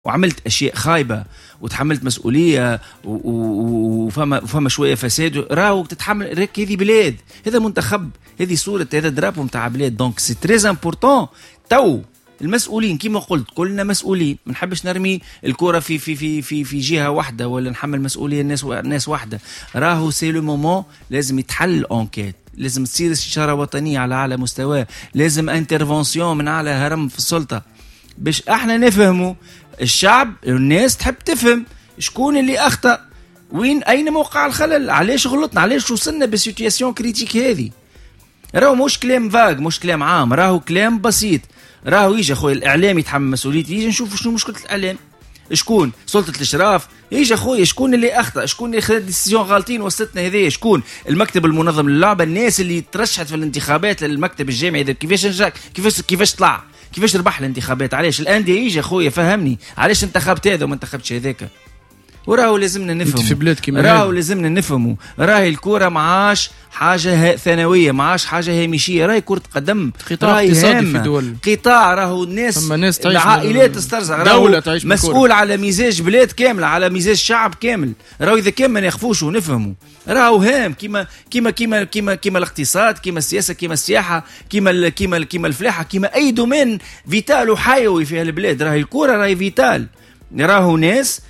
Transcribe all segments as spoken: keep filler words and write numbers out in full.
وعملت أشياء خايبة وتحملت مسؤولية وفما وفما شوية فساد، راهو تتحمل. راك هذه بلاد، هذا منتخب، هذه صورة، هذا درابو متاع بلاد. دونك سي تريز امبورطون. تو المسؤولين كما قلت كلنا مسؤولين، ما نحبش نرمي الكرة في في في في في جهة واحدة ولا نحمل مسؤولية الناس الناس واحدة. راهو سي لو مومون لازم يتحل انكيت، لازم تصير استشارة وطنية على أعلى مستوى، لازم انترفونسيون من أعلى هرم في السلطة باش احنا نفهموا. الشعب الناس تحب تفهم شكون اللي أخطأ، وين أين موقع الخلل، علاش غلطنا، علاش وصلنا بسيتياسيون كريتيك هذه. راهو مش كلام فاغ، مش كلام عام، راهو كلام بسيط. راهو يجي أخوي الإعلام يتحمل مسؤوليته، يجي نشوف شنو مشكلة الإعلام، شكون سلطة الإشراف، يجي أخوي شكون اللي أخطأ، شكون اللي خد ديسيزيون غالطين وصلتنا هذه، شكون المكتب المنظم للعبة، الناس اللي ترشحت في الانتخابات للمكتب الجامعي إذا كيفاش نجاك، كيفاش كيفاش طلع، كيفاش ربح الانتخابات، علاش الأندية يجي أخويا فهمني علاش انتخبت هذا وما انتخبتش هذاك. وراهو لازمنا نفهموا، راهو لازمنا نفهموا، راهي الكرة معاش حاجة ثانوية، معاش حاجة هامشية، راهي كرة قدم قطاع اقتصادي في دول، قطاع راهو الناس, ناس العائلات تسترزق، راهو مسؤول على مزاج بلاد كاملة، على مزاج شعب كامل. راهو إذا كان ما نخفوش ونفهموا راهو هام كيما كيما كيما كيما كيما الاقتصاد، كيما السياسة، كيما السياحة، كيما كيما كيما الفلاحة، كيما أي دومين فيتال وحيوي في البلاد. راهي الكرة راهي فيتال، راهو ناس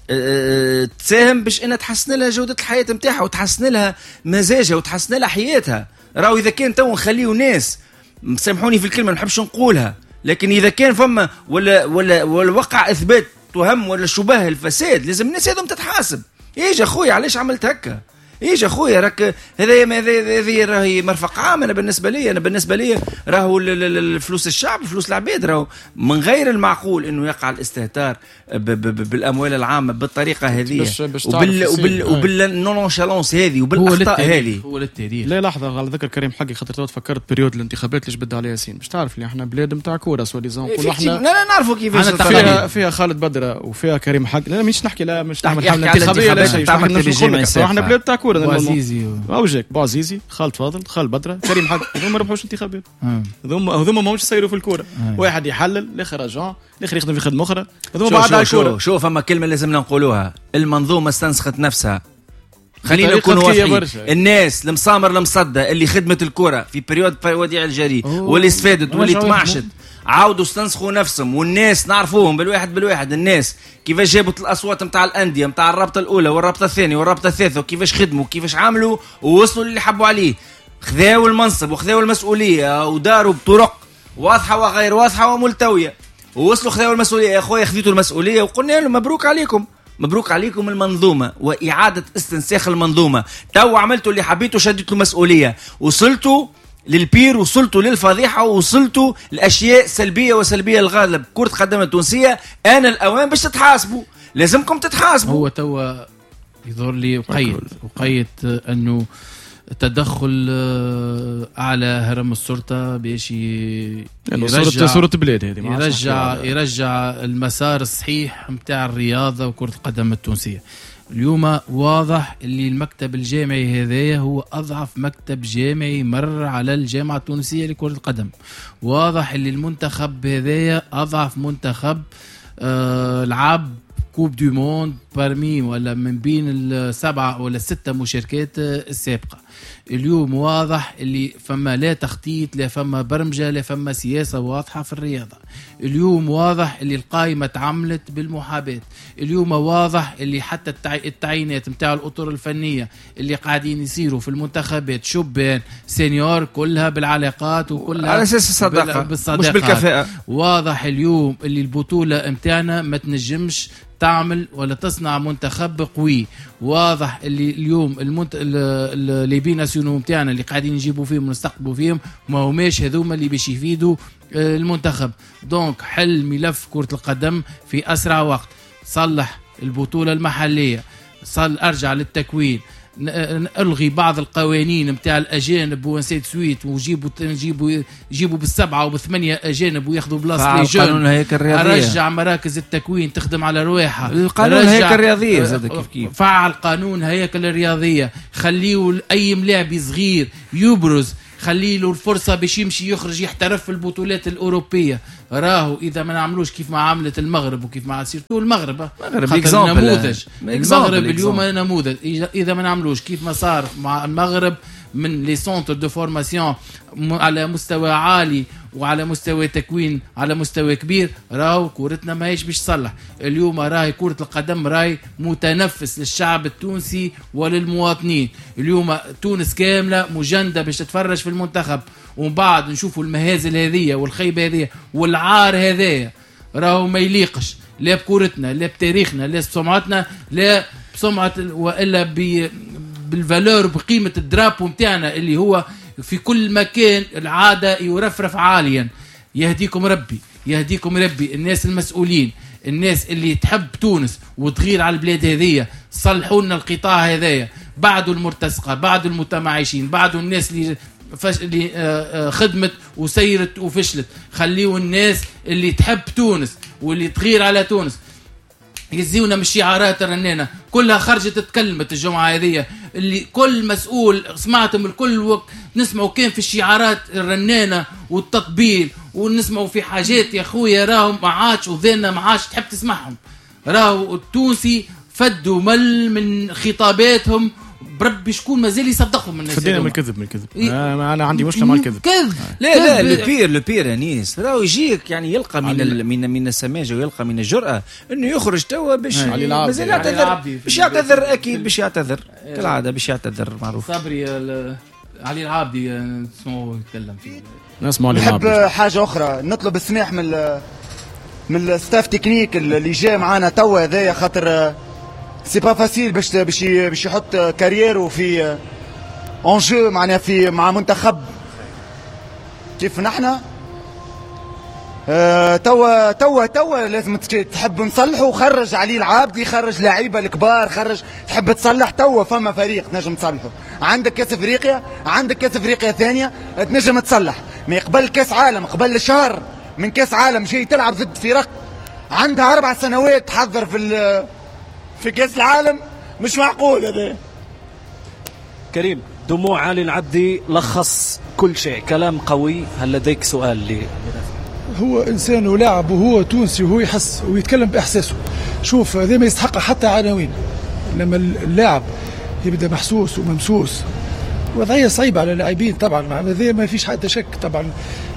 أه تساهم باش انها تحسن لها جودة الحياة متاعها وتحسن لها مزاجها وتحسن لها حياتها. راهو اذا كان تو نخليو ناس، سامحوني في الكلمة ما نحبش نقولها، لكن اذا كان فما ولا ولا ولا وقع اثبات تهم ولا شبه الفساد، لازم الناس هذوم تتحاسب. ايش اخويا علاش عملت هكا؟ ايش اخويا راك هذا هذه راهي مرفق عام. انا بالنسبه لي انا بالنسبه لي راهو الفلوس الشعب، الفلوس العباد، راهو من غير المعقول انه يقع الاستهتار بالاموال العامه بالطريقه هذه وبال وبال وبالنونشالونس هذه وبالاخطاء هذه. هو للتاريخ. لا لحظه، على ذكر كريم حقي، خاطر تو تفكرت بريود الانتخابات اللي جبد عليها ياسين، باش تعرف اللي احنا بلاد نتاع كوره سوا ديزون نقولوا احنا لا لا نعرفوا كيفاش فيها, فيها خالد بدره وفيها كريم حقي. لا مش نحكي لا مش تعمل حمله انتخابيه لا شيء، احنا بلاد تاع كوره بوعزيزي اوجك بوعزيزي خالد فاضل خالد بدره كريم حق هذوما ما ربحوش انتخابات، هذوما هذوما ماهمش يصيروا في الكوره. واحد يحلل الاخر رجع الاخر يخدم في خدمه اخرى، هذوما بعد على الكوره. شوف اما كلمه لازمنا نقولوها، المنظومه استنسخت نفسها. خلينا نكون واضحين، الناس المسامر المصدى اللي خدمت الكوره في بريود وديع الجري واللي استفادت واللي تمعشت عاودوا استنسخوا نفسهم، والناس نعرفوهم بالواحد بالواحد. الناس كيفاش جابت الاصوات نتاع الانديه نتاع الرابطه الاولى والرابطه الثانيه والرابطه الثالثه، وكيفاش خدموا وكيفاش عملوا ووصلوا اللي حبوا عليه، خذاوا المنصب وخذاوا المسؤوليه وداروا بطرق واضحه وغير واضحه وملتويه، ووصلوا خذاوا المسؤوليه. يا اخويا خذيتوا المسؤوليه وقلنا لهم مبروك عليكم، مبروك عليكم المنظومه واعاده استنساخ المنظومه. تو عملتوا اللي حبيتوا، شديتوا مسؤوليه، وصلتوا للبير، وصلتوا للفضيحة، ووصلتوا لأشياء سلبية وسلبية الغالب. كرة قدم التونسية أنا الأوان باش تتحاسبوا، لازمكم تتحاسبوا. هو توا يظهر لي وقيت وقيت أنه تدخل أعلى هرم السلطة باش يرجع صورة بلاد هذه، يرجع يرجع المسار الصحيح متاع الرياضة وكرة القدم التونسية. اليوم واضح اللي المكتب الجامعي هذايا هو أضعف مكتب جامعي مر على الجامعة التونسية لكرة القدم. واضح اللي المنتخب هذايا أضعف منتخب آه لعب كوب دو موند برمي ولا من بين السبعة ولا الستة مشاركات السابقة. اليوم واضح اللي فما لا تخطيط، لا فما برمجة، لا فما سياسة واضحة في الرياضة. اليوم واضح اللي القائمة تعملت بالمحاباة. اليوم واضح اللي حتى التعيينات متاع الأطر الفنية اللي قاعدين يصيروا في المنتخبات شبان سينيور كلها بالعلاقات وكلها على أساس الصداقة مش بالكفاءة. واضح اليوم اللي البطولة متاعنا ما تنجمش تعمل ولا تصنع منتخب قوي. واضح اللي اليوم المنت... اللي بين ناسيونو متاعنا اللي قاعدين يجيبوا فيهم ونستقبلوا فيهم ما هماش هذوما اللي باش يفيدوا المنتخب. دونك حل ملف كرة القدم في أسرع وقت، صلح البطولة المحلية، صل أرجع للتكوين، الغي بعض القوانين متاع الاجانب ونسيت سويت وجيبوا نجيبوا يجيبوا بالسبعه وبالثمانيه اجانب وياخذوا بلاصه قانون الهيكل الرياضيه، رجع مراكز التكوين تخدم على رواحها، القانون الهيكل الرياضيه زاد كيف كيف فعل قانون هيكل الرياضيه، خليه اي ملاعب صغير يبرز خلي له الفرصه باش يمشي يخرج يحترف في البطولات الاوروبيه. راهو اذا ما نعملوش كيف ما عملت المغرب وكيف ما سيرتو المغرب نموذج، المغرب اليوم نموذج. اذا ما نعملوش كيف ما صار مع المغرب من لي سونتر دو فورماسيون على مستوى عالي وعلى مستوى تكوين على مستوى كبير، راهو كورتنا ما هيش باش تصلح. اليوم راهي كرة القدم راهي متنفس للشعب التونسي وللمواطنين. اليوم تونس كاملة مجندة باش تتفرج في المنتخب، ومن بعد نشوفوا المهازل هذه والخيبة هذه والعار هذا، راهو ما يليقش لا بكورتنا لا بتاريخنا لا بسمعتنا لا بسمعة وإلا ب بالفالور بقيمة الدرابو متاعنا اللي هو في كل مكان العادة يرفرف عاليا. يهديكم ربي يهديكم ربي الناس المسؤولين، الناس اللي تحب تونس وتغير على البلاد هذية، صلحوا لنا القطاع هذايا، بعدوا المرتزقة، بعدوا المتمعشين، بعدوا الناس اللي فش... اللي خدمت وسيرت وفشلت. خليوا الناس اللي تحب تونس واللي تغير على تونس. يزيونا من الشعارات الرنانة كلها خرجت تتكلمت الجمعة هذه، اللي كل مسؤول سمعتهم الكل وقت نسمعوا كان في الشعارات الرنانة والتطبيل، ونسمعوا في حاجات يا خويا راهم ما عادش وذينا ما عادش تحب تسمعهم. راهو التونسي فدوا مل من خطاباتهم بربي شكون مازال يصدقهم من الناس. فدينا من الكذب من الكذب إيه؟ انا عندي مشكله مع الكذب. كذب لا لا لو بير لو بير انيس راهو يجيك يعني يلقى من ال من من السماجه ويلقى من الجرأه انه يخرج توا باش مازال يعتذر باش يعتذر اكيد باش يعتذر كالعاده باش يعتذر معروف. صبري علي العابدي اسمه يتكلم فيه نسمع علي العابدي. نحب حاجه اخرى نطلب السماح من من الستاف تكنيك اللي جاي معانا توا هذايا، خاطر سي با فاسيل باش باش باش يحط كاريره في اونجو معناها في مع منتخب كيف نحنا. اه توا توا توا لازم تحب نصلحه وخرج علي العابدي، خرج لعيبه الكبار، خرج تحب تصلح توا فما فريق تنجم تصلحه. عندك كاس افريقيا، عندك كاس افريقيا ثانيه تنجم تصلح. ما يقبل كاس عالم قبل شهر من كاس عالم جاي تلعب ضد فرق عندها اربع سنوات تحضر في في كاس العالم، مش معقول هذا. كريم دموع علي العبدي لخص كل شيء، كلام قوي. هل لديك سؤال لي؟ هو انسان ولاعب وهو تونسي وهو يحس ويتكلم باحساسه. شوف هذا ما يستحق حتى عناوين. لما اللاعب يبدا محسوس وممسوس وضعيه صعيبه على اللاعبين طبعا، هذا ما فيش حتى شك طبعا.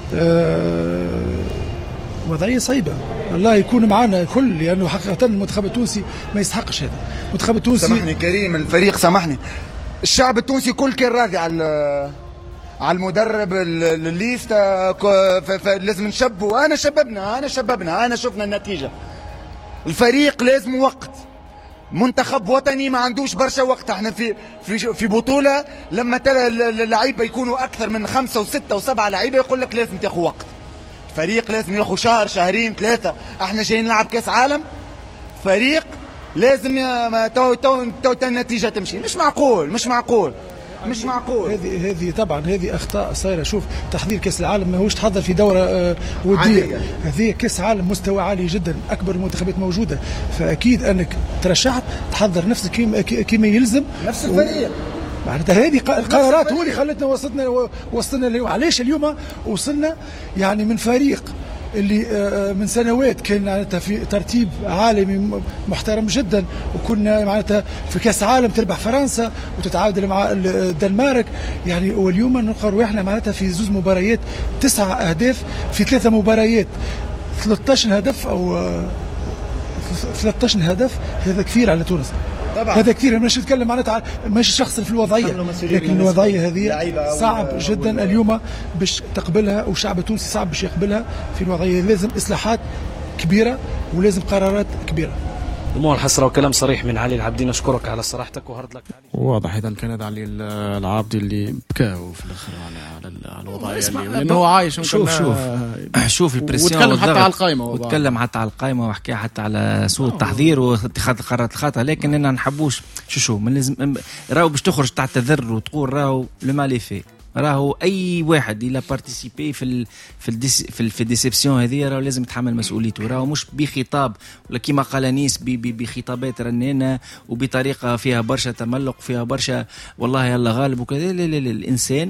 آه وضعيه صعيبه، الله يكون معنا الكل، لانه حقيقه المنتخب التونسي ما يستحقش هذا. المنتخب التونسي سامحني كريم الفريق سامحني الشعب التونسي كل كان راضي على على المدرب الليستا، لازم نشبوا. انا شببنا انا شببنا انا شفنا النتيجه. الفريق لازم وقت، منتخب وطني ما عندوش برشا وقت. احنا في في في بطوله لما ترى اللعيبه يكونوا اكثر من خمسه وسته وسبعه لعيبه يقول لك لازم تاخذ وقت. فريق لازم ياخذ شهر شهرين ثلاثه. احنا جايين نلعب كاس عالم، فريق لازم تو تو تو النتيجه تمشي. مش معقول مش معقول مش معقول. هذه هذه طبعا هذه اخطاء صايره. شوف تحضير كاس العالم ماهوش تحضر في دوره آه وديه، هذه كاس عالم مستوى عالي جدا، اكبر المنتخبات موجوده، فاكيد انك ترشحت تحضر نفسك كما يلزم نفس الفريق. معناتها هذه القرارات هو اللي خلتنا وصلنا وصلنا اليوم. علاش اليوم وصلنا يعني من فريق اللي من سنوات كان معناتها في ترتيب عالمي محترم جدا، وكنا معناتها في كاس عالم تربح فرنسا وتتعادل مع الدنمارك يعني، واليوم نلقى رواحنا معناتها في زوج مباريات تسعة اهداف في ثلاثه مباريات ثلاثة عشر هدف او ثلاثة عشر هدف. هذا كثير على تونس طبعا. هذا كثير. مش نتكلم معناتها مش شخص في الوضعيه، لكن الوضعيه هذه صعب جدا اليوم باش تقبلها، والشعب التونسي صعب باش يقبلها في الوضعيه. لازم اصلاحات كبيره ولازم قرارات كبيره. دموع الحسرة وكلام صريح من علي العابدي. نشكرك على صراحتك وهارد لك. واضح اذا كان هذا علي العابدي اللي بكاو في الاخر على على الوضعيه، لانه هو عايش. شوف شوف شوف البريسيون وتكلم حتى على القائمه وتكلم حتى على القائمه وحكى حتى على سوء التحضير واتخاذ القرارات الخاطئه. لكن انا نحبوش شو شو من لازم راهو باش تخرج تعتذر وتقول راهو لو مالي في. راهو اي واحد الى بارتيسيبي في ال في ال في, في الديسيبسيون هذه راهو لازم يتحمل مسؤوليته. راهو مش بخطاب ولا كما قال انيس بخطابات رنانه وبطريقه فيها برشا تملق وفيها برشا والله يلا غالب وكذا. لا لا لا الانسان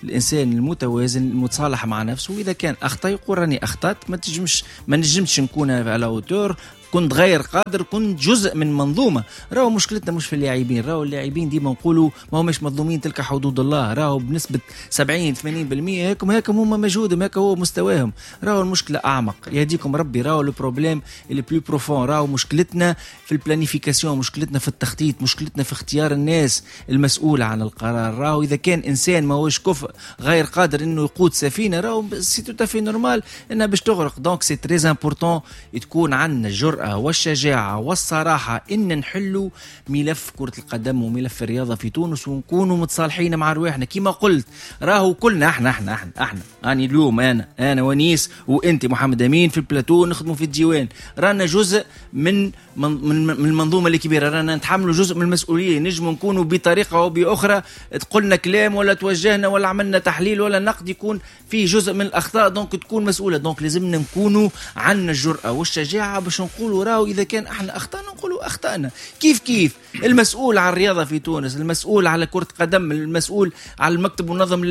الانسان المتوازن المتصالح مع نفسه، واذا كان اخطا يقول راني اخطات، ما تجمش ما نجمش نكون على اوتور، كنت غير قادر، كنت جزء من منظومه. راهو مشكلتنا مش في اللاعبين، راهو اللاعبين ديما نقولوا ما هماش مظلومين، تلك حدود الله، راهو بنسبه سبعين ثمانين بالمئة هيكم هيكم هم مجهودهم، هيك هو مستواهم. راهو المشكله اعمق، يهديكم ربي. راهو لو بروبليم اللي بلو بروفون، راهو مشكلتنا في البلانيفيكاسيون، مشكلتنا في التخطيط، مشكلتنا في اختيار الناس المسؤوله عن القرار. راهو اذا كان انسان ما هوش كفء غير قادر انه يقود سفينه، راهو سي تو تافي نورمال انها باش تغرق. دونك سي تري امبورطون تكون عندنا الجرأة والشجاعة والصراحة إن نحلوا ملف كرة القدم وملف الرياضة في تونس، ونكونوا متصالحين مع رواحنا. كما قلت راهو كلنا احنا احنا احنا احنا أنا اليوم أنا أنا ونيس وأنت محمد أمين في البلاتو نخدموا في الديوان، رانا جزء من من من المنظومة الكبيرة، رانا نتحملوا جزء من المسؤولية. نجم نكونوا بطريقة أو بأخرى تقولنا كلام ولا توجهنا ولا عملنا تحليل ولا نقد يكون فيه جزء من الأخطاء، دونك تكون مسؤولة. دونك لازمنا نكونوا عندنا الجرأة والشجاعة باش نقولوا راهو إذا كان احنا أخطأنا نقولوا أخطأنا. كيف كيف المسؤول على الرياضة في تونس، المسؤول على كرة قدم، المسؤول على المكتب والنظم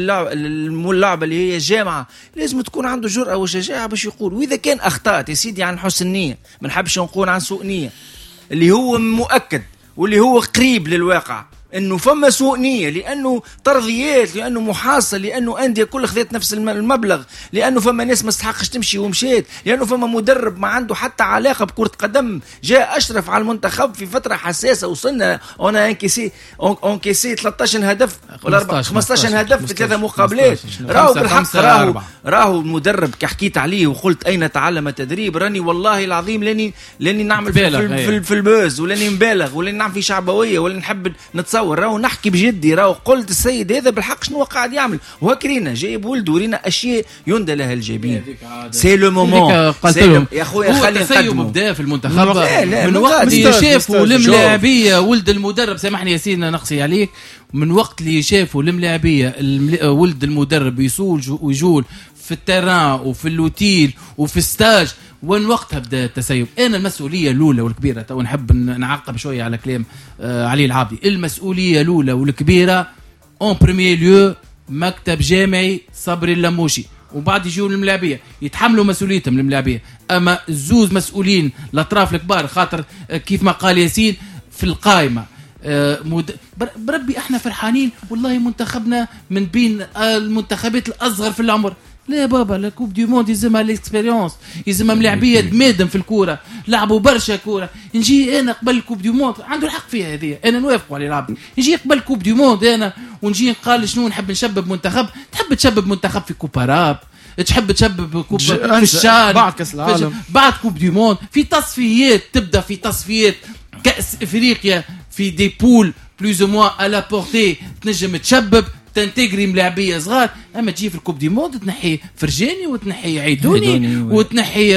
اللعبة اللي هي الجامعة، لازم تكون عنده جرأة وشجاعة باش يقول. وإذا كان أخطأت يا سيدي عن حسن نية، ما نحبش نقول عن سوء نية، اللي هو مؤكد واللي هو قريب للواقع انه فما سوء نيه، لانه ترضيات، لانه محاصه، لانه انديه كل خذت نفس المبلغ، لانه فما ناس ما استحقش تمشي ومشيت، لانه فما مدرب ما عنده حتى علاقه بكره قدم، جاء اشرف على المنتخب في فتره حساسه، وصلنا انا انكيسي انكيسي ثلاثة عشر هدف ولا خمسة عشر هدف في ثلاثه مقابلات. راهو بالحق راهو راهو المدرب كحكيت عليه وقلت اين تعلم التدريب، راني والله العظيم لاني لاني نعمل في, في, في البوز، ولاني مبالغ، ولاني نعمل في شعبويه، ولاني نحب نتصور. راهو نحكي بجدي، راهو قلت السيد هذا بالحق شنو قاعد يعمل، وهكرينا جايب ولده ورينا اشياء يندى لها الجبين. سي لو مومون يا خويا خلي نقدموا بدا في المنتخب من وقت اللي شافوا الملاعبيه ولد المدرب، سامحني يا سيدنا نقصي عليك، من وقت اللي شافوا الملاعبيه ولد المدرب يسول ويجول في التيران وفي اللوتيل وفي الستاج، وين وقتها بدا التسيب. انا المسؤوليه الاولى والكبيره، تو نحب نعقب شويه على كلام آه علي العابدي، المسؤوليه الاولى والكبيره اون بريمير ليو مكتب جامعي صبري اللموشي، وبعد يجوا الملاعبيه يتحملوا مسؤوليتهم الملاعبيه. اما الزوز مسؤولين الاطراف الكبار، خاطر كيف ما قال ياسين في القائمه آه مد... بربي احنا فرحانين والله منتخبنا من بين المنتخبات الاصغر في العمر. لا بابا، لا كوب دي موند يلزمها ليكسبيريونس، يلزمها ملاعبيه دمادم في الكوره، لعبوا برشا كوره. نجي انا قبل كوب دي موند، عنده الحق فيها هذه، انا نوافق على العبد، نجي قبل كوب دي موند انا ونجي نقال شنو نحب نشبب منتخب. تحب تشبب منتخب في كوبا راب، تحب تشبب كوب في الشان بعد كاس العالم، بعد كوب دي موند، في تصفيات، تبدا في تصفيات كاس افريقيا في دي بول بلوز او موان على بورتي، تنجم تشبب تنتجري ملاعبيه صغار. اما تجي في الكوب دي موند تنحي فرجاني وتنحي عيدوني وتنحي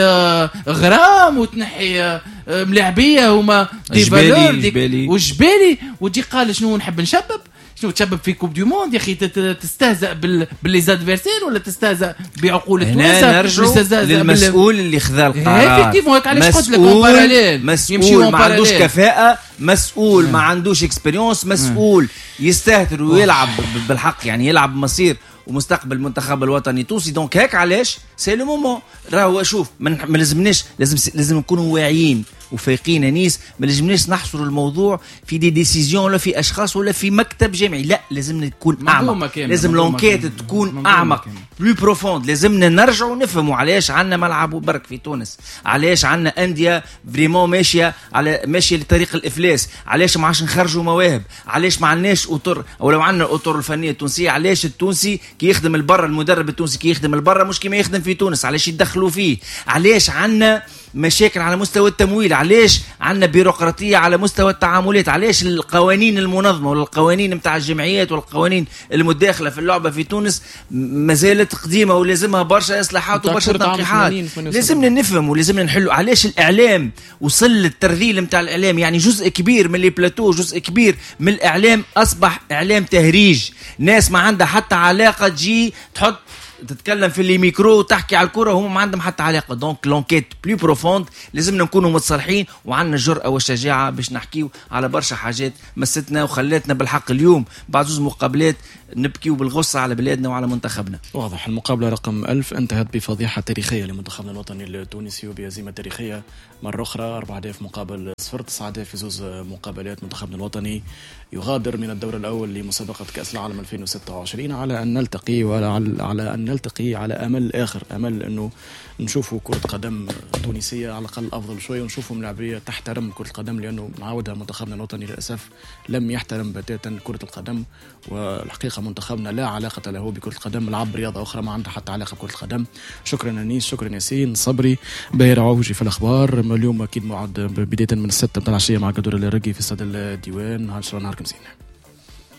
غرام وتنحي ملاعبيه هما دي فالور وجبالي، وتجي قال شنو نحب نشبب، شنو تشبب في كوب دي موند يا اخي؟ تستهزأ بال بالليزادفيرسير ولا تستهزأ بعقول التوانسه؟ نرجع للمسؤول اللي خذا القرار، مسؤول مسؤول ما عندوش كفاءه، مسؤول ما عندوش اكسبيريونس، مسؤول يستهتر ويلعب بالحق، يعني يلعب مصير ومستقبل المنتخب الوطني التونسي. دونك هيك علاش سي لو مومون. راهو شوف ما لازمناش، لازم لازم نكونوا واعيين وفايقين انيس، ما لازمناش نحصروا الموضوع في دي ديسيزيون ولا في اشخاص ولا في مكتب جامعي، لا لازم تكون اعمق، لازم لونكيت تكون اعمق بلو بروفوند. لازمنا نرجعوا نفهموا علاش عندنا ملعب برك في تونس، علاش عندنا انديه فريمون ماشيه على ماشيه لطريق الافلاس، علاش ما عادش نخرجوا مواهب، علاش ما عندناش اطر، او لو عندنا الاطر الفنيه التونسيه علاش التونسي كي يخدم البر، المدرب التونسي كي يخدم البر مش كيما يخدم في تونس، علاش يدخلوا فيه، علاش عندنا مشاكل على مستوى التمويل، علاش عندنا بيروقراطيه على مستوى التعاملات، علاش القوانين المنظمه والقوانين نتاع الجمعيات والقوانين المتداخله في اللعبه في تونس ما زالت قديمه ولازمها برشا اصلاحات وبرشا تنقيحات. لازمنا نفهم ولازمنا نحلوا علاش الاعلام وصل للترذيل نتاع الاعلام، يعني جزء كبير من لي بلاتو، جزء كبير من الاعلام اصبح اعلام تهريج، ناس ما عندها حتى علاقه تجي تحط تتكلم في اللي ميكرو وتحكي على الكرة وهم ما عندهم حتى علاقة. دونك لونكيت بلو بروفوند لازمنا نكونوا متصالحين وعندنا الجرأة والشجاعة باش نحكيو على برشا حاجات مستنا وخلتنا بالحق اليوم بعد زوز مقابلات نبكيو بالغصة على بلادنا وعلى منتخبنا. واضح. المقابلة رقم ألف انتهت بفضيحة تاريخية لمنتخبنا الوطني التونسي وبهزيمة تاريخية مرة أخرى، أربعة أهداف مقابل صفر، تسعة أهداف في زوز مقابلات. منتخبنا الوطني يغادر من الدور الأول لمسابقة كأس العالم ألفين وستة وعشرين على أن نلتقي وعلى على أن نلتقي على أمل آخر، أمل أنه نشوفوا كرة قدم تونسية على الأقل أفضل شوية، ونشوفوا ملاعبية تحترم كرة القدم، لأنه نعاودها منتخبنا الوطني للأسف لم يحترم بتاتا كرة القدم. والحقيقة منتخبنا لا علاقة له بكرة القدم، لعب رياضة أخرى ما عندها حتى علاقة بكرة القدم. شكرا أنيس، شكرا ياسين صبري، باهر عوجي في الأخبار. اليوم أكيد موعد بداية من الستة متاع العشية مع قدر الرقي في استاد الديوان. نهاركم زين.